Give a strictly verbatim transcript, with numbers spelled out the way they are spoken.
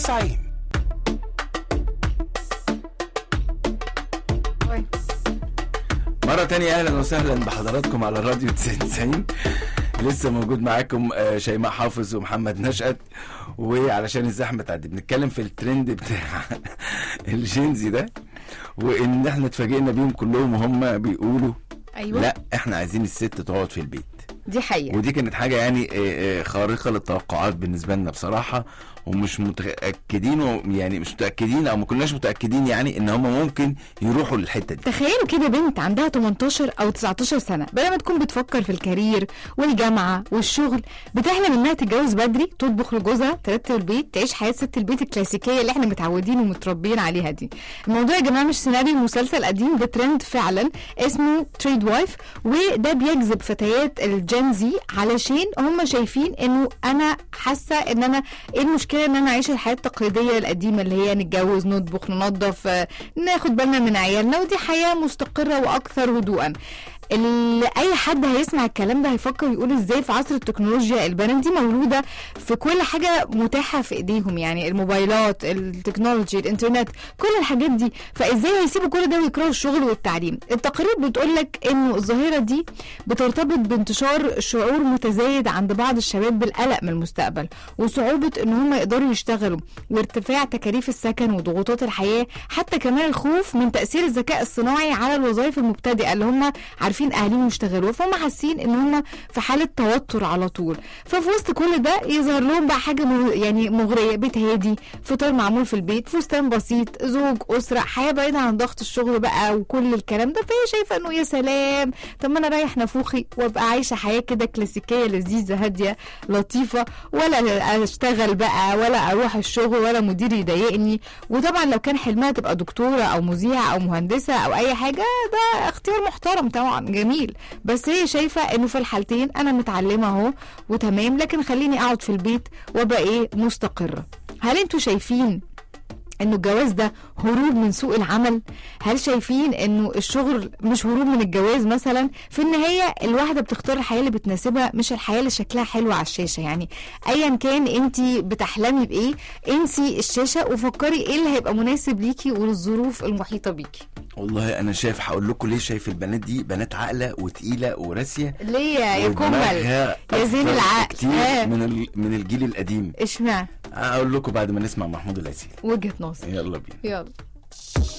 تسعين. مرة تانية أهلا وسهلا بحضراتكم على الراديو تسعين. لسه موجود معاكم شيماء حافظ ومحمد نشأت، وعلشان الزحمة تعدي بنتكلم في الترند بتاع الجينزي ده، وإن احنا اتفاجئنا بيهم كلهم وهم بيقولوا أيوة. لا احنا عايزين الست تقعد في البيت. دي حقيقة، ودي كانت حاجة يعني خارقة للتوقعات بالنسبة لنا بصراحة، ومش متأكدين يعني مش متأكدين او ما كناش متأكدين يعني ان هم ممكن يروحوا للحتة دي. تخيلوا كده بنت عندها تمنتاشر او تسعتاشر سنة بدل ما تكون بتفكر في الكارير والجامعة والشغل، بتحلم انها تتجوز بدري، تطبخ لجوزها، ترتب البيت، تعيش حياة ست البيت الكلاسيكية اللي احنا متعودين ومتربيين عليها دي. الموضوع يا جماعة مش سيناريو مسلسل قديم، ده ترند فعلا اسمه تريد وايف، وده بيجذب فتيات الجنزي علشان هم شايفين انه انا حاسة ان انا ايه المشكلة ان انا اعيش الحياه التقليديه القديمه اللي هي نتجوز، نطبخ، ننظف، ناخد بالنا من عيالنا، ودي حياه مستقره واكثر هدوءا. اي حد هيسمع الكلام ده هيفكر يقول ازاي في عصر التكنولوجيا البنات دي مولوده في كل حاجه متاحه في ايديهم، يعني الموبايلات، التكنولوجي، الانترنت، كل الحاجات دي، فازاي هيسيبوا كل ده ويكرهوا الشغل والتعليم؟ التقارير بتقول لك انه الظاهره دي بترتبط بانتشار شعور متزايد عند بعض الشباب بالقلق من المستقبل، وصعوبه ان هم يقدروا يشتغلوا، وارتفاع تكاليف السكن وضغوطات الحياه، حتى كمان الخوف من تاثير الذكاء الصناعي على الوظائف المبتدئه اللي هم عارفين اهاليهم يشتغلوا، فهم حاسين ان هم في حاله توتر على طول. ففي وسط كل ده يظهر لهم بقى حاجه مغ... يعني مغريه، بيت هادي، فطار معمول في البيت، فستان بسيط، زوج، اسره، حياه بعيده عن ضغط الشغل بقى وكل الكلام ده. فهي شايفه انه يا سلام، طب ما انا رايح نفوخي وابقى عايشه حياه كده كلاسيكيه لذيذه هاديه لطيفه، ولا اشتغل بقى ولا اروح الشغل ولا مدير يضايقني. وطبعا لو كان حلمها تبقى دكتوره او مذيعه او مهندسه او اي حاجه، ده اختيار محترم طبعا جميل، بس هي شايفه انه في الحالتين انا متعلمه اهو وتمام، لكن خليني اقعد في البيت وابقى ايه مستقره. هل انتوا شايفين انه الجواز ده هروب من سوق العمل؟ هل شايفين انه الشغل مش هروب من الجواز مثلا؟ في النهايه الواحده بتختار الحياه اللي بتناسبها، مش الحياه اللي شكلها حلو على الشاشه. يعني ايا كان انت بتحلمي بايه، انسي الشاشه وفكري ايه اللي هيبقى مناسب ليكي وللظروف المحيطه بيكي. والله انا شايف، هقول لكم ليه شايف البنات دي بنات عاقله وتقيله وراسيه. ليه يا كمل يا زين العقل كتير آه. من من الجيل القديم. اشمعنى؟ اقول لكم بعد ما نسمع محمود العسيلي وجهة نظر. يلا بينا. يلا.